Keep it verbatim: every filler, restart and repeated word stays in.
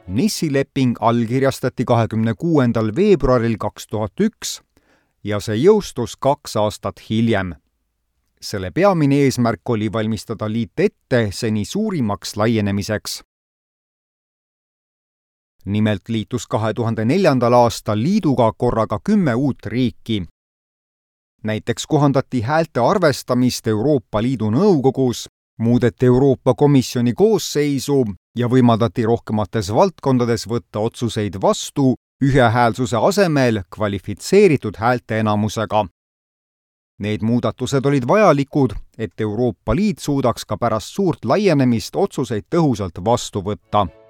Nissi leping allkirjastati kahekümne kuuendal veebruaril kaks tuhat üks ja see jõustus kaks aastat hiljem. Selle peamine eesmärk oli valmistada liit ette seni suurimaks laienemiseks. Nimelt liitus kahe tuhande neljandal aastal liiduga korraga kümme uut riiki. Näiteks kohandati häälte arvestamist Euroopa Liidu nõukogus, muudeti Euroopa Komisjoni koosseisu ja võimaldati rohkemates valdkondades võtta otsuseid vastu ühehäälsuse asemel kvalifitseeritud häälte enamusega. Need muudatused olid vajalikud, et Euroopa Liit suudaks ka pärast suurt laienemist otsuseid tõhusalt vastu võtta.